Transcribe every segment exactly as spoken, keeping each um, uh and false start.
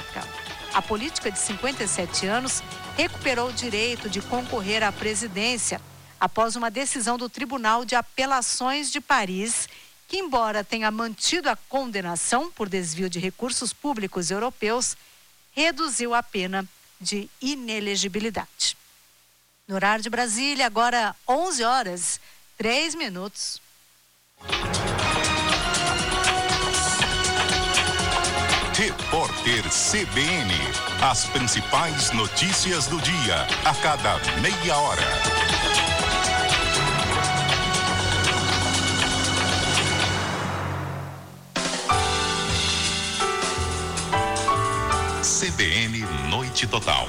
Pública. A política de cinquenta e sete anos recuperou o direito de concorrer à presidência após uma decisão do Tribunal de Apelações de Paris, que, embora tenha mantido a condenação por desvio de recursos públicos europeus, reduziu a pena de inelegibilidade. No horário de Brasília, agora onze horas, três minutos. Repórter C B N. As principais notícias do dia, a cada meia hora. C B N Noite Total.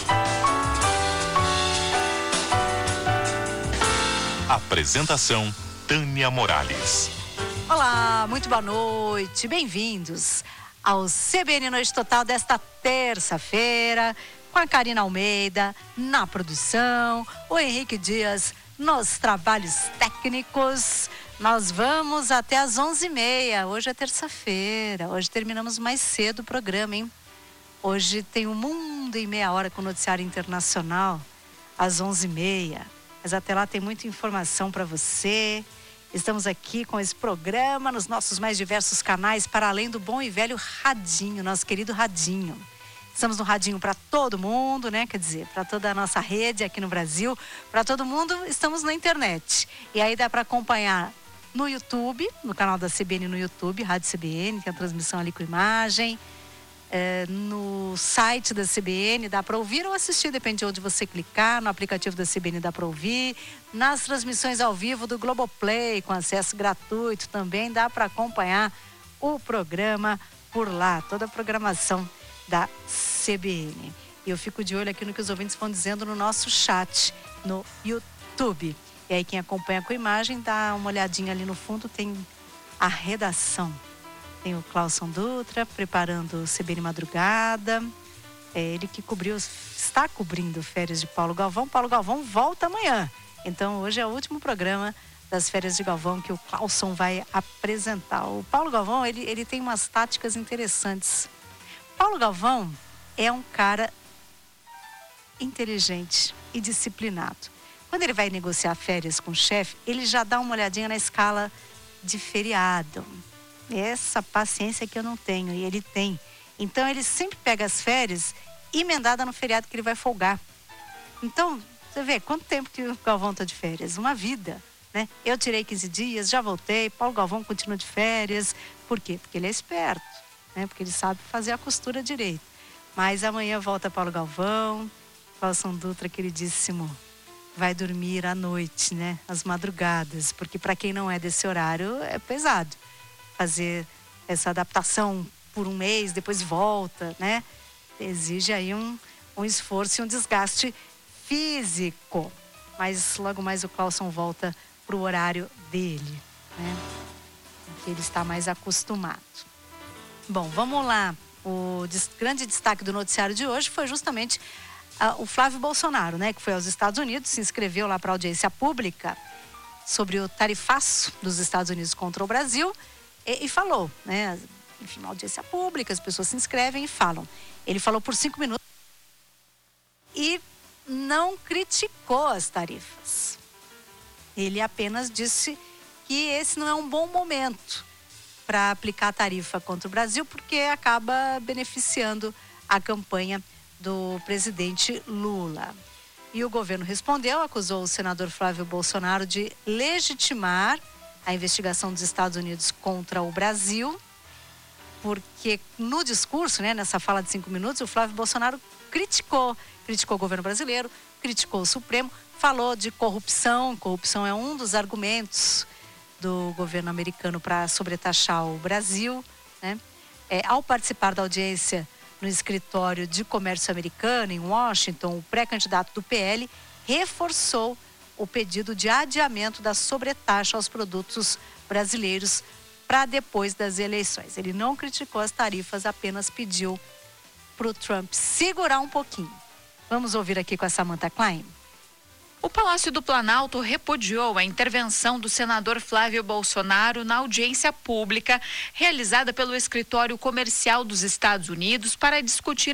Apresentação: Tânia Morales. Olá, muito boa noite, bem-vindos ao C B N Noite Total desta terça-feira, com a Karina Almeida na produção, o Henrique Dias nos trabalhos técnicos. Nós vamos até às onze e meia, hoje é terça-feira, hoje terminamos mais cedo o programa, hein? Hoje tem o Mundo em Meia Hora com o Noticiário Internacional, às onze e meia, mas até lá tem muita informação para você. Estamos aqui com esse programa nos nossos mais diversos canais, para além do bom e velho Radinho, nosso querido Radinho. Estamos no Radinho para todo mundo, né? Quer dizer, para toda a nossa rede aqui no Brasil, para todo mundo, estamos na internet. E aí dá para acompanhar no YouTube, no canal da C B N no YouTube, Rádio C B N, tem a transmissão ali com imagem. É, no site da C B N dá para ouvir ou assistir, depende de onde você clicar. No aplicativo da C B N dá para ouvir. Nas transmissões ao vivo do Globoplay, com acesso gratuito, também dá para acompanhar o programa por lá, toda a programação da C B N. E eu fico de olho aqui no que os ouvintes vão dizendo no nosso chat, no YouTube. E aí quem acompanha com imagem, dá uma olhadinha ali no fundo, tem a redação. Tem o Clauson Dutra preparando o C B N Madrugada. É ele que cobriu, está cobrindo férias de Paulo Galvão. Paulo Galvão volta amanhã. Então hoje é o último programa das férias de Galvão que o Clauson vai apresentar. O Paulo Galvão, ele, ele tem umas táticas interessantes. Paulo Galvão é um cara inteligente e disciplinado. Quando ele vai negociar férias com o chefe, ele já dá uma olhadinha na escala de feriado. Essa paciência que eu não tenho, e ele tem. Então ele sempre pega as férias emendada no feriado que ele vai folgar. Então, você vê quanto tempo que o Galvão está de férias? Uma vida, né? Eu tirei quinze dias, já voltei, Paulo Galvão continua de férias. Por quê? Porque ele é esperto, né? Porque ele sabe fazer a costura direito. Mas amanhã volta Paulo Galvão, Clauson Dutra, queridíssimo, vai dormir à noite, né? Às madrugadas, porque para quem não é desse horário é pesado fazer essa adaptação por um mês, depois volta, né? Exige aí um, um esforço e um desgaste físico. Mas logo mais o Clauson volta para o horário dele, né? Que ele está mais acostumado. Bom, vamos lá. O des- grande destaque do noticiário de hoje foi justamente uh, o Flávio Bolsonaro, né? Que foi aos Estados Unidos, se inscreveu lá para audiência pública sobre o tarifaço dos Estados Unidos contra o Brasil. E, e falou, né? Enfim, uma audiência pública, as pessoas se inscrevem e falam. Ele falou por cinco minutos e não criticou as tarifas. Ele apenas disse que esse não é um bom momento para aplicar a tarifa contra o Brasil, porque acaba beneficiando a campanha do presidente Lula. E o governo respondeu, acusou o senador Flávio Bolsonaro de legitimar a investigação dos Estados Unidos contra o Brasil, porque no discurso, né, nessa fala de cinco minutos, o Flávio Bolsonaro criticou, criticou o governo brasileiro, criticou o Supremo, falou de corrupção. Corrupção é um dos argumentos do governo americano para sobretaxar o Brasil, né? É, ao participar da audiência no escritório de comércio americano, em Washington, o pré-candidato do P L reforçou o pedido de adiamento da sobretaxa aos produtos brasileiros para depois das eleições. Ele não criticou as tarifas, apenas pediu para o Trump segurar um pouquinho. Vamos ouvir aqui com a Samantha Klein. O Palácio do Planalto repudiou a intervenção do senador Flávio Bolsonaro na audiência pública realizada pelo Escritório Comercial dos Estados Unidos para discutir